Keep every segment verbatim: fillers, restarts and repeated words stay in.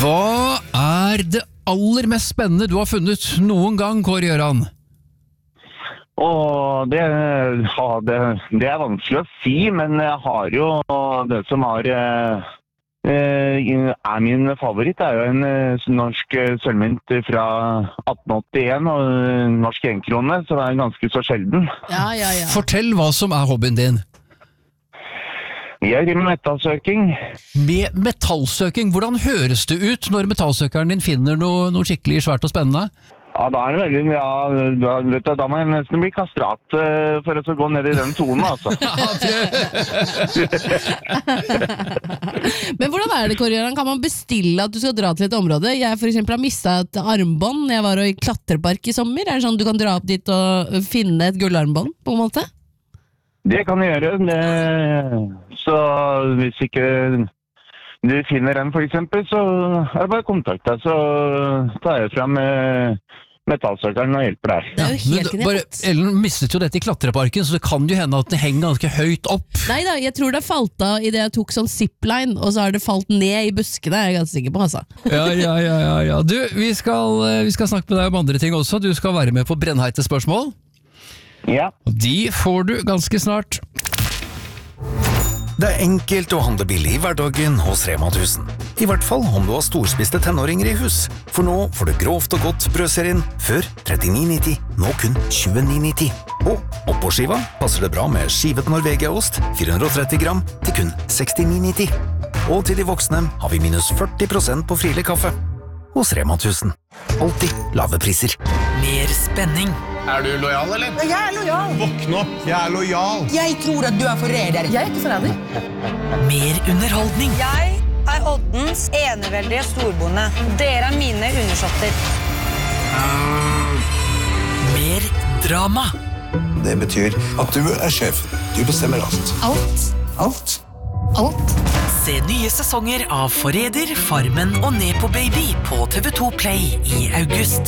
Hva er det aller mest spennende du har funnet noen gang, Kåre Gjøran? Og det, ja, det, det er vanskelig å si, men jeg har jo det som har, eh, er min favoritt, er jo en eh, norsk sølvmynt fra atten åttien, og en norsk enkrone, så det er ganske så sjelden. Ja, ja, ja. Fortell hva som er hobbyen din. Jeg driver med metallsøking. Med metallsøking, hvordan høres det ut når metallsøkeren din finner noe, noe skikkelig svært og spennende? Ja, da er det veldig, ja, da, vet du, da må jeg nesten bli kastrat uh, for å gå ned i den tonen, altså. Men hvordan er det, Kåre Gjøran? Kan man bestille at du skal dra til et område? Jeg for eksempel har mistet et armbånd. Jeg var i klatrepark i sommer. Er det sånn at du kan dra opp dit og finne et gullarmbånd på en måte? Det kan jeg gjøre. Det, så hvis ikke du finner den for eksempel, så er det bare kontakt deg, så tar jeg frem uh, metallsøkeren og hjelper deg. Det er jo helt ja, bare, Ellen mistet jo dette i klatreparken, så det kan jo hende at det henger ganske høyt opp. Neida, jeg tror det falt av i det jeg tok sånn zipline, og så har det falt ned i buskene, jeg er ganske sikker på, altså. Ja, ja, ja, ja, ja. Du, vi skal, vi skal snakke med deg om andre ting også. Du skal være med på brennheite spørsmål. Ja. Og de får du ganske snart. Det er enkelt å handle billig i hverdagen hos Rema tusen. I hvert fall om du har storspiste tenåringer i hus. For nå får du grovt og godt brødserien før trettini nitti, nå kun tjueni nitti. Og oppå skiva passer det bra med skivet Norvegia-ost, fire hundre og tretti gram, til kun sekstini nitti. Og til de voksne har vi minus førti prosent på frilig kaffe. Hos Rema tusen. Alltid lave priser. Mer spenning. Er du lojal, eller? Jeg er lojal. Våkn opp, jeg er lojal. Jeg tror at du er forræder. Jeg er ikke forræder. Mer underholdning. Jeg er Oddens eneveldige storbonde. Dere er mine undersåtter. Mer drama. Det betyr at du er sjefen. Du bestemmer alt. Alt. Alt? Alt. Se nye sesonger av Forræder, Farmen og Nepo Baby på T V to Play i august.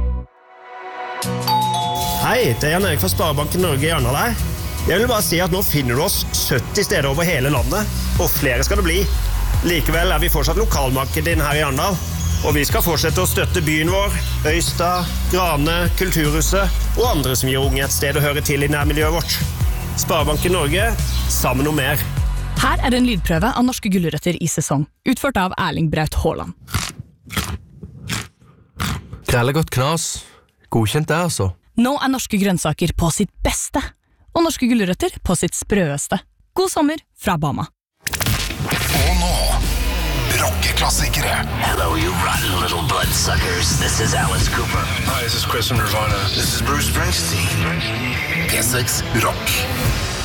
Hei, det er Jan Erik fra Sparebanken Norge i Arendal her. Jeg vil bare si at nå finner du oss sytti steder over hele landet, og flere skal det bli. Likevel er vi fortsatt lokalmarkedet din her i Arendal, og vi skal fortsette å støtte byen vår, Øystad, Grane, Kulturhuset og andre som gir unge et sted å høre til i nærmiljøet vårt. Sparebanken Norge, sammen om mer. Her er en lydprøve av norske gulrøtter i sesong, utført av Erling Braut Haaland. Krellegodt knas. Godkjent det, altså. Nå er norske grønnsaker på sitt beste, og norske gulrøtter på sitt sprøeste. God sommer fra Bama. Og nå, rockeklassikere. Hello, you rotten little bloodsuckers. This is Alice Cooper. Hi, this is Chris from Nirvana. This is Bruce Springsteen. P seks Rock.